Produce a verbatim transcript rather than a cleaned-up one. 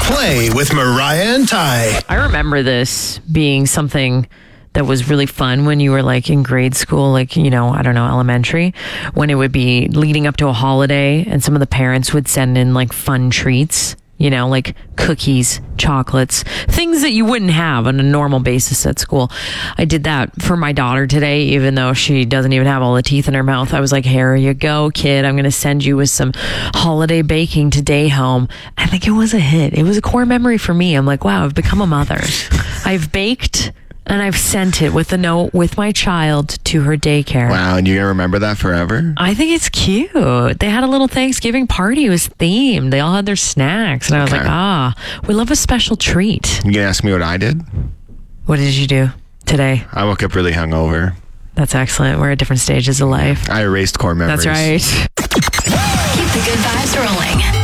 Play with Mariah and Ty. I remember this being something that was really fun when you were like in grade school, like, you know, I don't know, elementary, when it would be leading up to a holiday and some of the parents would send in like fun treats, you know, like cookies, chocolates, things that you wouldn't have on a normal basis at school. I did that for my daughter today, even though she doesn't even have all the teeth in her mouth. I was like, here you go, kid. I'm going to send you with some holiday baking today home. I think it was a hit. It was a core memory for me. I'm like, wow, I've become a mother. I've baked and I've sent it with a note with my child to her daycare. Wow, and you're going to remember that forever? I think it's cute. They had a little Thanksgiving party. It was themed. They all had their snacks. And I was Okay. like, ah, we love a special treat. You going to ask me what I did? What did you do today? I woke up really hungover. That's excellent. We're at different stages of life. I erased core memories. That's right. Keep the good vibes rolling.